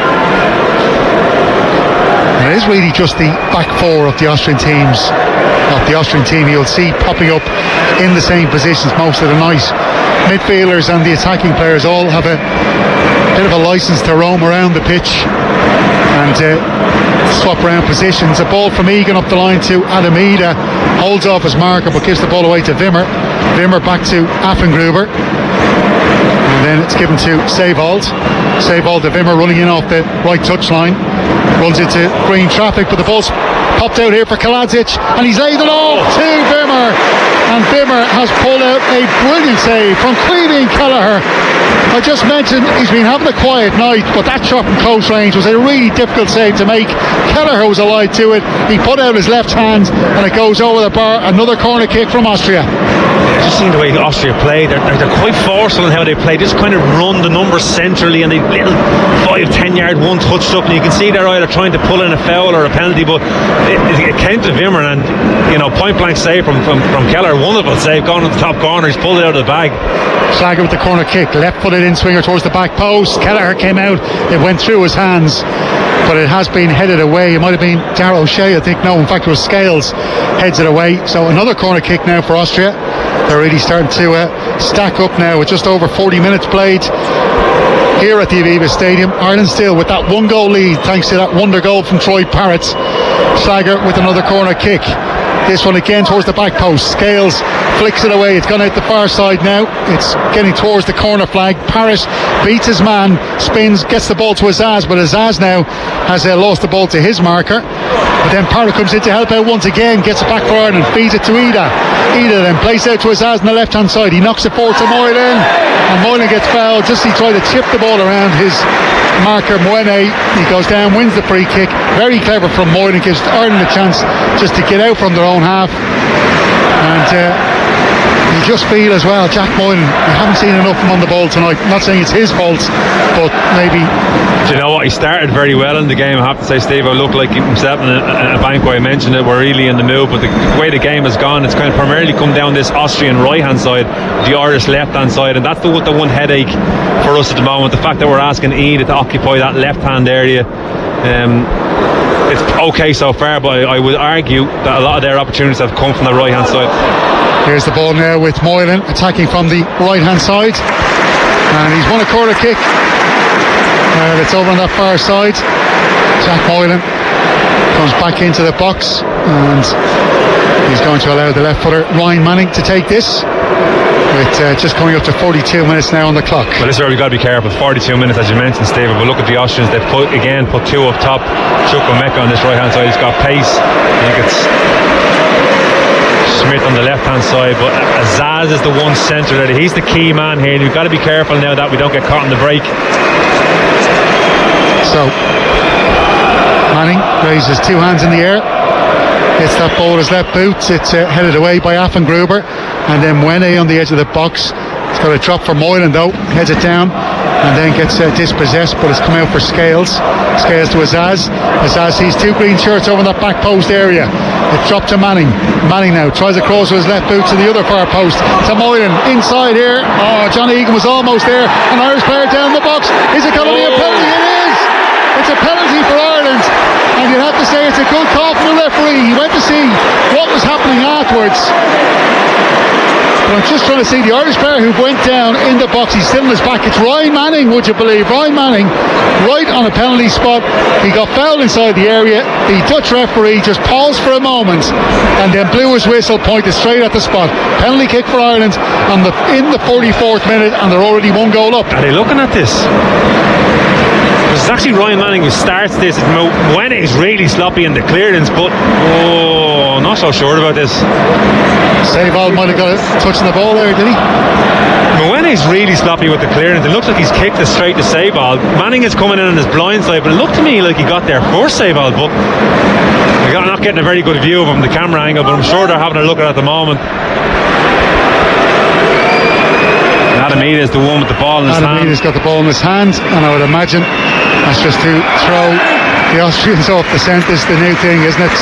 And it is really just the back four of the Austrian teams, of the Austrian team you'll see popping up in the same positions most of the night. Midfielders and the attacking players all have a bit of a license to roam around the pitch and swap around positions. A ball from Egan up the line to Adamida, holds off his marker but gives the ball away to Wimmer. Wimmer back to Affengruber, and then it's given to Seybold. Seybold to Wimmer, running in off the right touchline, runs into green traffic, but the ball's popped out here for Kaladzic, and he's laid it off to Wimmer, and Wimmer has pulled out a brilliant save from Queenie Kelleher. I just mentioned he's been having a quiet night, but that shot from close range was a really difficult save to make. Kelleher was alive to it. He put out his left hand and it goes over the bar. Another corner kick from Austria. Just seeing the way Austria play, they're quite forceful in how they play. Just kind of run the numbers centrally, and they little 5-10 yard one touch stuff, and you can see they're either trying to pull in a foul or a penalty, but it came to Wimmer, and you know, point blank save from Keller, wonderful save, gone in the top corner, he's pulled it out of the bag. Schlager with the corner kick, left footed in swinger towards the back post. Kelleher came out, it went through his hands, but it has been headed away. It might have been Darragh O'Shea, I think. No, in fact it was Scales heads it away. So another corner kick now for Austria. They're really starting to stack up now with just over 40 minutes played here at the Aviva Stadium. Ireland still with that 1-goal lead thanks to that wonder goal from Troy Parrott. Schlager with another corner kick. This one again towards the back post. Scales flicks it away. It's gone out the far side now. It's getting towards the corner flag. Parrott beats his man, spins, gets the ball to Azaz, but Azaz now has lost the ball to his marker. But then Parrott comes in to help out once again, gets it back for Ireland, feeds it to Ida. Ida then plays out to Azaz on the left hand side. He knocks it forward to Moylan, and Moylan gets fouled. Just he tried to chip the ball around his marker Mwene. He goes down, wins the free kick. Very clever from Moylan, gives Ireland a chance just to get out from their own half. And you just feel as well, Jack Moylan, we haven't seen enough of him on the ball tonight. I'm not saying it's his fault, but maybe. Do you know what? He started very well in the game, I have to say, Steve. I looked like himself in a bank where I mentioned it. We're really in the move, but the way the game has gone, it's kind of primarily come down this Austrian right hand side, the Irish left hand side, and that's the one headache for us at the moment. The fact that we're asking Ida to occupy that left hand area. It's okay so far, but I would argue that a lot of their opportunities have come from the right hand side. Here's the ball now with Moylan attacking from the right hand side, and he's won a corner kick. It's over on that far side. Jack Moylan comes back into the box, and he's going to allow the left footer Ryan Manning to take this, with just coming up to 42 minutes now on the clock. Well, this is where we've got to be careful. 42 minutes, as you mentioned, Steve. But look at the Austrians. They've put two up top. Chukwuemeka on this right hand side. He's got pace. I think it's Smith on the left hand side, but Azaz is the one centre there. He's the key man here, and we've got to be careful now that we don't get caught in the break. So Manning raises two hands in the air, hits that ball with his left boot. It's headed away by Affengruber, and then Mwene on the edge of the box. It's got a drop for Moylan though, heads it down and then gets dispossessed, but it's come out for Scales. Scales to Azaz. Azaz sees two green shirts over in that back post area. It dropped to Manning. Manning now tries to cross with his left boot to the other far post. To Moylan inside here. Oh, John Egan was almost there. An Irish player down the box. Is it going to be a penalty? It is! It's a penalty for Ireland, and you'd have to say it's a good call from the referee. He went to see what was happening afterwards. But I'm just trying to see the Irish player who went down in the box. He's still on his back. It's Ryan Manning, would you believe? Ryan Manning, right on a penalty spot. He got fouled inside the area. The Dutch referee just paused for a moment and then blew his whistle, pointed straight at the spot. Penalty kick for Ireland in the 44th minute, and they're already one goal up. Are they looking at this? Is that actually Ryan Manning who starts this. Mwene is really sloppy in the clearance, but not so sure about this. Seibold might have got a touch on the ball there, did he? Mwene is really sloppy with the clearance. It looks like he's kicked it straight to Seibold. Manning is coming in on his blind side, but it looked to me like he got there first, Seibold, but I'm not getting a very good view of him, the camera angle, but I'm sure they're having a look at the moment. Adam Ida's the one with the ball in his hand. Adam Ida's got the ball in his hand, and I would imagine that's just to throw the Austrians off the scent. Is the new thing, isn't it?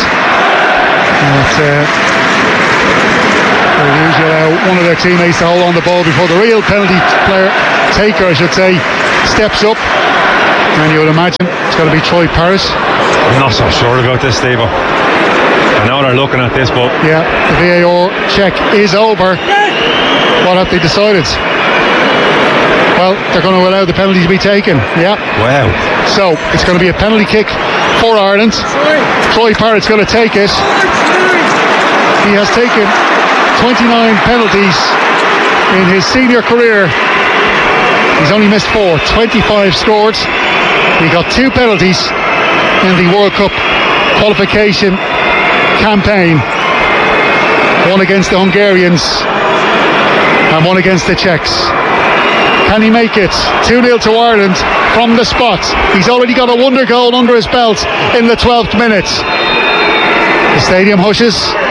They usually allow one of their teammates to hold on the ball before the real penalty taker, I should say, steps up. And you would imagine it's got to be Troy Parrott. I'm not so sure about this, Steve. I know they're looking at this, but yeah, the VAR check is over. What have they decided? Well, they're going to allow the penalty to be taken. Yeah. Wow. So it's going to be a penalty kick for Ireland. Troy Parrott's going to take it. He has taken 29 penalties in his senior career. He's only missed 4, 25 scored. He got 2 penalties in the World Cup qualification campaign. One against the Hungarians and one against the Czechs. Can he make it? 2-0 to Ireland from the spot. He's already got a wonder goal under his belt in the 12th minute. The stadium hushes.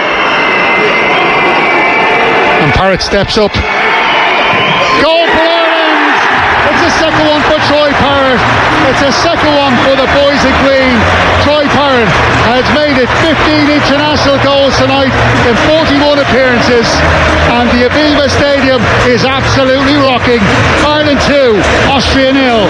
And Parrott steps up. Goal for Ireland! It's a second one for Troy Parrott. It's a second one for the boys in green. Troy Parrott has made it 15 international goals tonight in 41 appearances, and the Aviva Stadium is absolutely rocking. Ireland 2, Austria 0.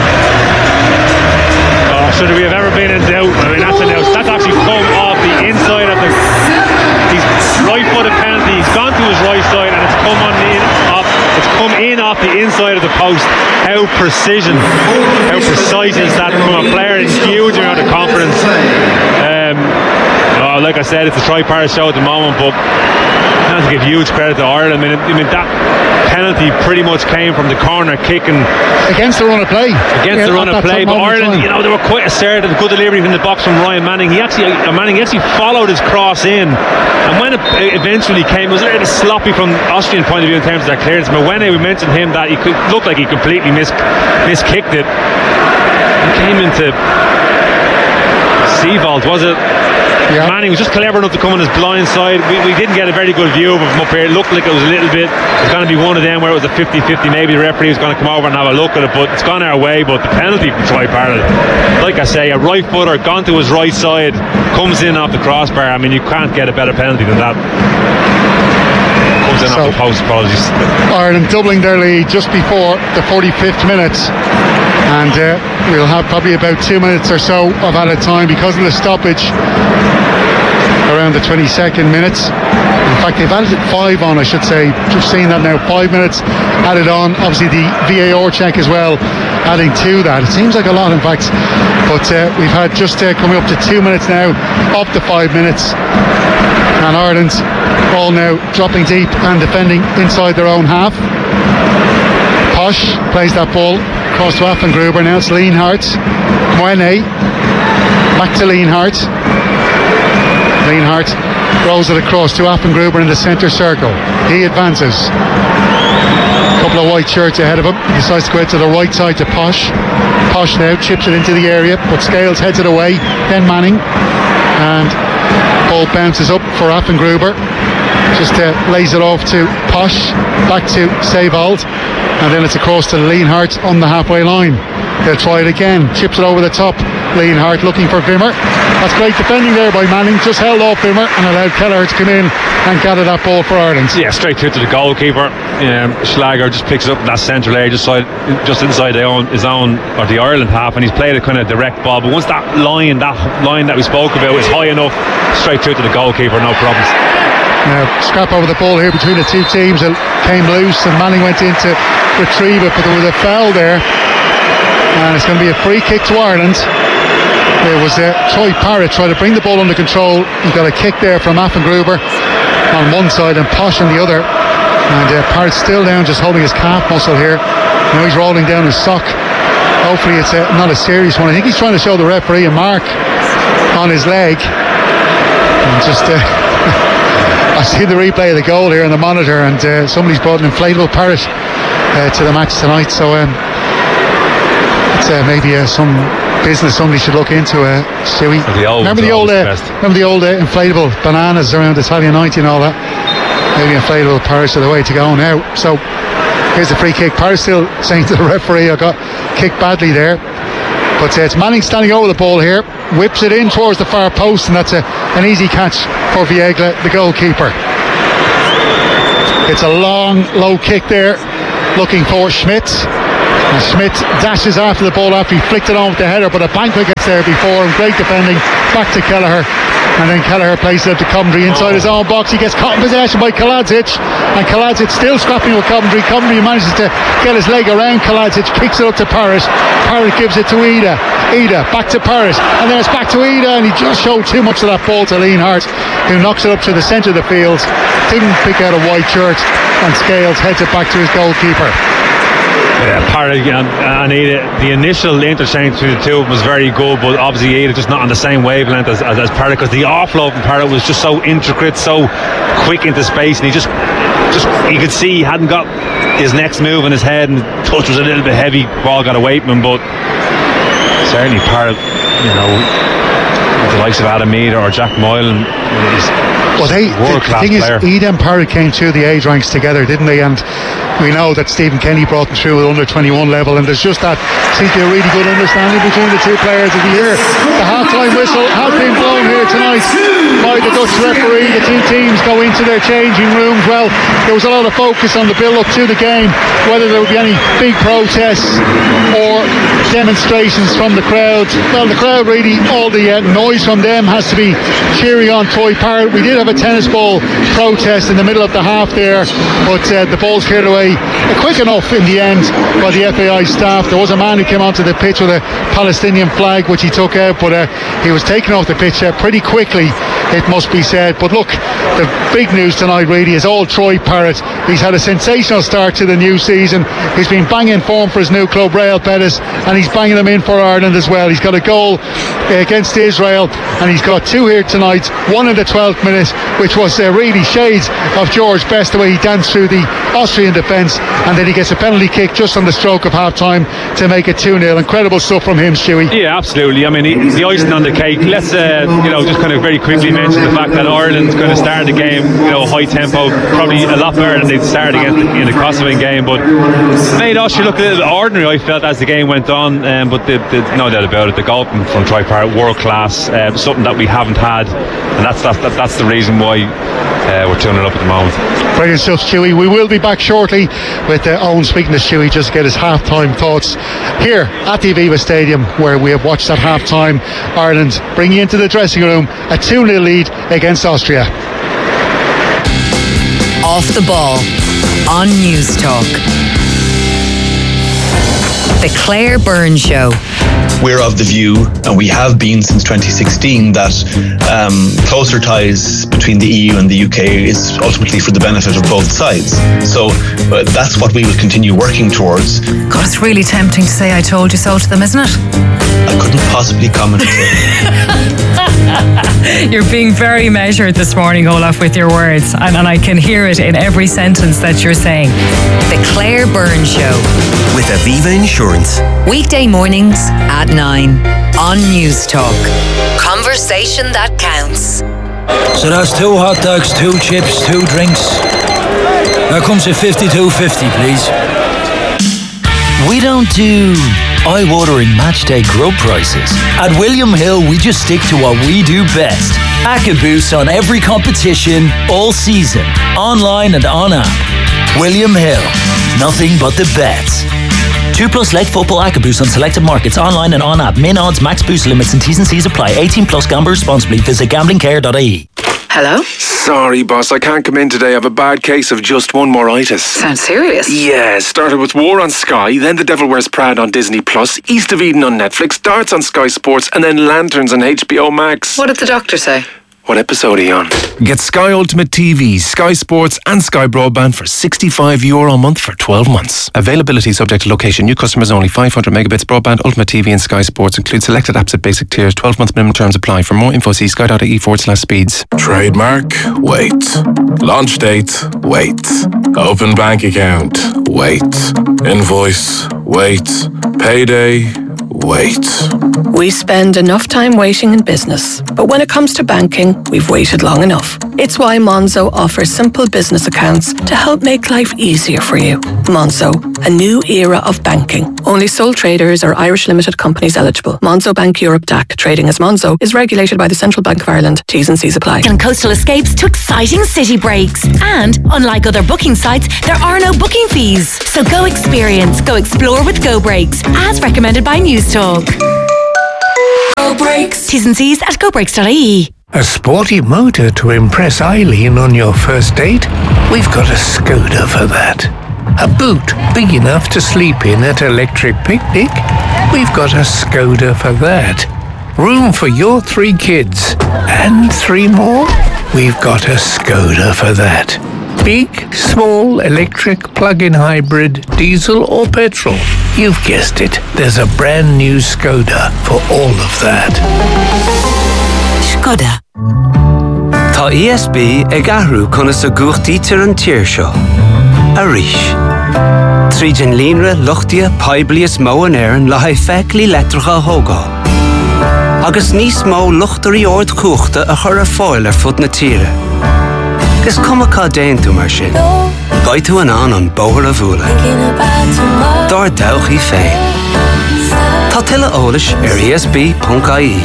Oh, should we have ever been in doubt? I mean, that's actually come off the inside of the. He's right-footed penalty. He's gone to his right side, and it's come in off the inside of the post. How precise is that from a player? It's huge amount of confidence. Like I said, it's a Troy Parrott show at the moment, but I have to give huge credit to Ireland. I mean that penalty pretty much came from the corner kick and against the run of play. But Ireland, they were quite assertive. Good delivery from the box from Ryan Manning. Manning actually followed his cross in, and when it eventually came, it was a little bit sloppy from Austrian point of view in terms of that clearance. But when we mentioned him, that he looked like he completely miskicked it. He came into Seibold, was it? Yeah. Manning was just clever enough to come on his blind side. We didn't get a very good view of him up here. It looked like it was a little bit, it's going to be one of them where it was a 50-50. Maybe the referee was going to come over and have a look at it, but it's gone our way. But the penalty from Troy Parrott, like I say, a right footer gone to his right side, comes in off the crossbar. I mean, you can't get a better penalty than that. Comes in off the post, apologies. Ireland doubling their lead just before the 45th minute. And we'll have probably about 2 minutes or so of added time because of the stoppage around the 22nd minute. In fact, they've added 5 on, I should say. Just seeing that now, 5 minutes added on. Obviously the VAR check as well, adding to that. It seems like a lot, in fact. But we've had just coming up to 2 minutes now of the 5 minutes. And Ireland all now dropping deep and defending inside their own half. Posh plays that ball across to Affengruber. Now it's Lienhart. Mwene back to Lienhart. Lienhart rolls it across to Affengruber in the centre circle. He advances. A couple of white shirts ahead of him. He decides to go out to the right side to Posh. Posh now chips it into the area, but Scales heads it away. Then Manning. And ball bounces up for Affengruber. Just lays it off to Posh. Back to Seibold. And then it's across to Lienhart on the halfway line. They'll try it again. Chips it over the top. Lienhart looking for Wimmer. That's great defending there by Manning. Just held off Wimmer and allowed Kelleher to come in and gather that ball for Ireland. Yeah, straight through to the goalkeeper. Schlager just picks it up in that central area, just inside his own or the Ireland half, and he's played a kind of direct ball. But once that line that we spoke about is high enough, straight through to the goalkeeper, no problems. Now, scrap over the ball here between the two teams. It came loose and Manning went in to retrieve it, but there was a foul there. And it's going to be a free kick to Ireland. There was Troy Parrott trying to bring the ball under control. He got a kick there from Affengruber on one side and Posh on the other. And Parrott's still down, just holding his calf muscle here. Now he's rolling down his sock hopefully it's not a serious one. I think he's trying to show the referee a mark on his leg. And just I've seen the replay of the goal here on the monitor, and somebody's brought an inflatable parrot to the match tonight, so it's maybe some business somebody should look into. Stewie, remember the old inflatable bananas around Italia 90 and all that? Maybe inflatable parrots are the way to go now. So here's the free kick. Parrot still saying to the referee, I got kicked badly there. But it's Manning standing over the ball here, whips it in towards the far post, and that's an easy catch for Viegla, the goalkeeper. It's a long, low kick there, looking for Schmidt. And Schmidt dashes after the ball after he flicked it on with the header, but a Banquet gets there before him. Great defending, back to Kelleher. And then Kelleher places it to Coventry inside his own box. He gets caught in possession by Kaladzic, and Kaladzic still scrapping with Coventry. Coventry manages to get his leg around Kaladzic, kicks it up to Parrott. Parrott gives it to Ida. Ida back to Parrott, and then it's back to Ida, and he just showed too much of that ball to Liam Hart, who knocks it up to the centre of the field. Didn't pick out a white shirt, and Scales heads it back to his goalkeeper. Yeah, Parrott and Ida, the initial interchange between the two of them was very good, but obviously Ida just not on the same wavelength as Parrott, because the offload from Parrott was just so intricate, so quick into space, and he just you could see he hadn't got his next move in his head, and the touch was a little bit heavy. Ball got away from him, but certainly Parrott, the likes of Adam Mead or Jack Moylan, world-class player. The thing is, Ida and Parrott came through the age ranks together, didn't they? And we know that Stephen Kenny brought them through at under 21 level, and there's just that seems to be a really good understanding between the two players. As we hear, the half-time whistle has been blown here tonight by the Dutch referee. The two teams go into their changing rooms. Well, there was a lot of focus on the build-up to the game, whether there would be any big protests or demonstrations from the crowd. Well, the crowd really, all the noise from them has to be cheering on Troy Parrott. We did have a tennis ball protest in the middle of the half there, but the ball's cleared away quick enough in the end by the FAI staff. There was a man who came onto the pitch with a Palestinian flag, which he took out, but he was taken off the pitch pretty quickly, it must be said. But look, the big news tonight really is all Troy Parrott. He's had a sensational start to the new season. He's been banging form for his new club, Real Betis, and he's banging them in for Ireland as well. He's got a goal against Israel, and he's got two here tonight, one in the 12th minute, which was really shades of George Best, the way he danced through the Austrian defence, and then he gets a penalty kick just on the stroke of half time to make it 2-0. Incredible stuff from him, Stewie. Yeah, absolutely. I mean, the icing on the cake. Let's just kind of very quickly mention the fact that Ireland's going to start the game high tempo, probably a lot better than they'd started against in the Kosovo game, but made Austria look a little bit ordinary, I felt, as the game went on. But no doubt about it, the goal from Troy Parrott, world class, something that we haven't had, and that's the reason why we're 2-0 up at the moment. Brilliant stuff, Stewie. We will be back shortly with Owen speaking to Stewie just to get his half-time thoughts here at the Aviva Stadium, where we have watched that half-time Ireland bringing into the dressing room a 2-0 lead against Austria. Off the ball on News Talk. The Claire Byrne Show. We're of the view, and we have been since 2016, that closer ties between the EU and the UK is ultimately for the benefit of both sides. So that's what we will continue working towards. God, it's really tempting to say I told you so to them, isn't it? I couldn't possibly comment. You're being very measured this morning, Olaf, with your words, and I can hear it in every sentence that you're saying. The Claire Byrne Show with Aviva Insurance. Weekday mornings at 9 on News Talk. Conversation that counts. So that's 2 hot dogs, 2 chips, 2 drinks. That comes at $52.50, please. We don't do eye-watering matchday grub prices. At William Hill, we just stick to what we do best. AccaBoost on every competition, all season, online and on app. William Hill, nothing but the bets. 2+ leg football AccaBoost on selected markets, online and on app. Min odds, max boost limits and T's and C's apply. 18+, gamble responsibly. Visit gamblingcare.ie. Hello? Sorry, boss, I can't come in today. I have a bad case of just one more-itis. Sounds serious. Yeah, started with War on Sky, then The Devil Wears Prada on Disney+, East of Eden on Netflix, Darts on Sky Sports, and then Lanterns on HBO Max. What did the doctor say? What episode are you on? Get Sky Ultimate TV, Sky Sports and Sky Broadband for €65 a month for 12 months. Availability subject to location. New customers only. 500 megabits broadband, Ultimate TV and Sky Sports. Include selected apps at basic tiers. 12-month minimum terms apply. For more info, see sky.ie/speeds. Trademark? Wait. Launch date? Wait. Open bank account? Wait. Invoice? Wait. Payday? Wait. We spend enough time waiting in business, but when it comes to banking, we've waited long enough. It's why Monzo offers simple business accounts to help make life easier for you. Monzo, a new era of banking. Only sole traders or Irish limited companies eligible. Monzo Bank Europe DAC, trading as Monzo, is regulated by the Central Bank of Ireland. T's and C's apply. And coastal escapes to exciting city breaks. And, unlike other booking sites, there are no booking fees. So go experience, go explore with Go Breaks, as recommended by News Talk. Go Breaks. T's and C's at gobreaks.ie. A sporty motor to impress Eileen on your first date? We've got a Skoda for that. A boot big enough to sleep in at Electric Picnic? We've got a Skoda for that. Room for your 3 kids and 3 more? We've got a Skoda for that. Big, small, electric, plug-in hybrid, diesel or petrol. You've guessed it. There's a brand new Skoda for all of that. Skoda. Tá ESB ag ahrú chuna sa gúchtaí tir an tír seo. Arís. Tríd an líonra luchtaí poiblias mó an éireann le haidh feiclí letracha thógá. Agus níos mó luchtarí ord cúchta a chur ar fáil ar fud na tíre. Gus cumachá déan tú mar sin. Gáid tú an bóthar a bhúla. Dar dawchaí féin. Tá tuile eolais ar esb.ie.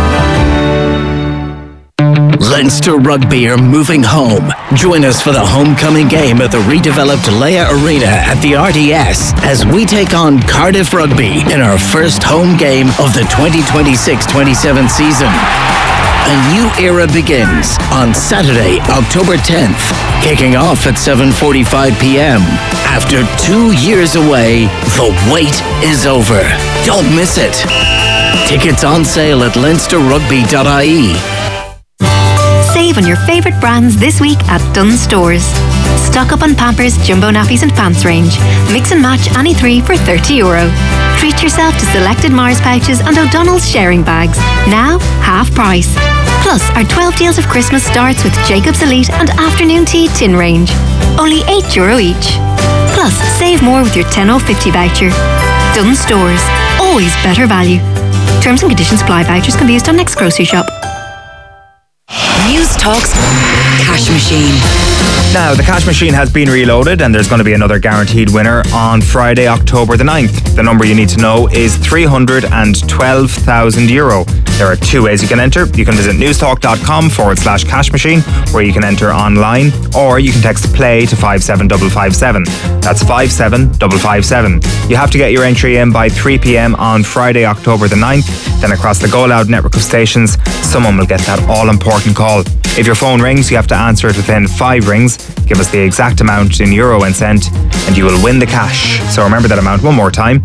Leinster Rugby are moving home. Join us for the homecoming game at the redeveloped Leia Arena at the RDS as we take on Cardiff Rugby in our first home game of the 2026-27 season. A new era begins on Saturday, October 10th, kicking off at 7:45 p.m. After 2 years away, the wait is over. Don't miss it. Tickets on sale at leinsterrugby.ie. Save on your favourite brands this week at Dunnes Stores. Stock up on Pampers, Jumbo Nappies and Pants range. Mix and match any 3 for €30. Treat yourself to selected Mars pouches and O'Donnell's sharing bags. Now, half price. Plus, our 12 deals of Christmas starts with Jacob's Elite and Afternoon Tea tin range. Only €8 each. Plus, save more with your 10/50 voucher. Dunnes Stores. Always better value. Terms and conditions apply. Vouchers can be used on next grocery shop. News Talk's Cash Machine. Now, the Cash Machine has been reloaded and there's going to be another guaranteed winner on Friday, October the 9th. The number you need to know is €312,000. There are 2 ways you can enter. You can visit newstalk.com/cash machine, where you can enter online, or you can text PLAY to 57557. That's 57557. You have to get your entry in by 3 p.m. on Friday, October the 9th. Then across the Go Loud network of stations, someone will get that all-important call. If your phone rings, you have to answer it within 5 rings. Give us the exact amount in euro and cent, and you will win the cash. So remember that amount one more time,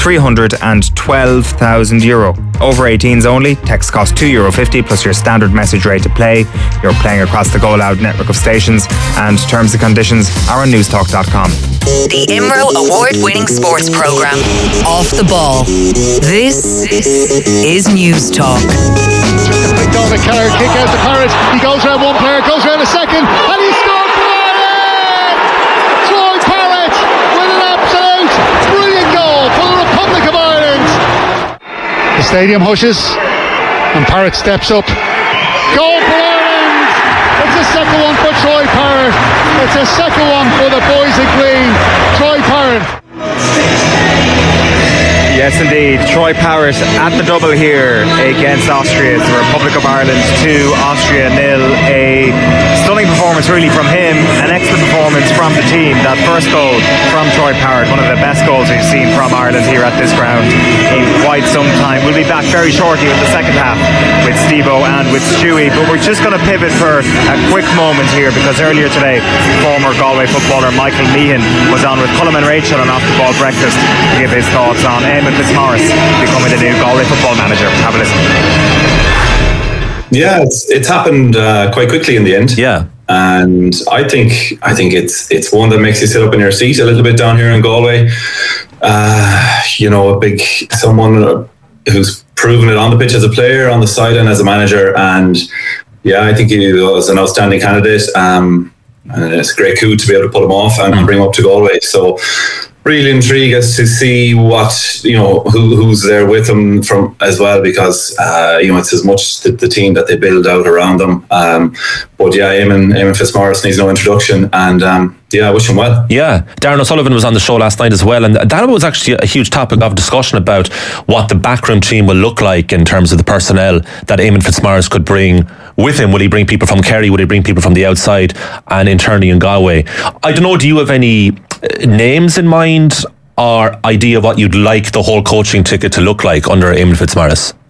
€312,000. Over 18s only. Text costs €2.50 plus your standard message rate to play. You're playing across the Go Loud network of stations, and terms and conditions are on newstalk.com. The IMRO award-winning sports programme. Off the Ball. This is News Talk. Quick goal to Keller, kick out the Pirates. He goes around one player, goes around a second, and he scores for Ireland! Troy Parrott with an absolute brilliant goal for the Republic of Ireland. The stadium hushes, and Parrott steps up. Goal for Ireland! It's a second one for Troy Parrott. It's a second one for the boys in green. Troy Parrott. Yes, indeed. Troy Parrott at the double here against Austria. It's the Republic of Ireland 2, Austria 0. A stunning performance really from him. An excellent performance from the team. That first goal from Troy Parrott, one of the best goals we've seen from Ireland here at this ground in quite some time. We'll be back very shortly with the second half with Steve-O and with Stewie. But we're just going to pivot for a quick moment here, because earlier today, former Galway footballer Michael Meehan was on with Cullen and Rachel on Off the Ball Breakfast to give his thoughts on Eamon Fitzmaurice becoming the new Galway football manager. Have a listen. Yeah, it's happened quite quickly in the end. Yeah. And I think it's one that makes you sit up in your seat a little bit down here in Galway. Someone who's proven it on the pitch as a player, on the sideline as a manager, and yeah, I think he was an outstanding candidate. And it's a great coup to be able to pull him off and bring him up to Galway. So really intrigued as to see what, who's there with him from as well, because it's as much the team that they build out around them. But yeah, Eamon Fitzmaurice needs no introduction, and I wish him well. Yeah, Darren O'Sullivan was on the show last night as well, and that was actually a huge topic of discussion about what the backroom team will look like in terms of the personnel that Eamon Fitzmaurice could bring with him. Will he bring people from Kerry? Will he bring people from the outside and internally in Galway? I don't know, do you have any names in mind or idea of what you'd like the whole coaching ticket to look like under Eamon Fitzmaurice?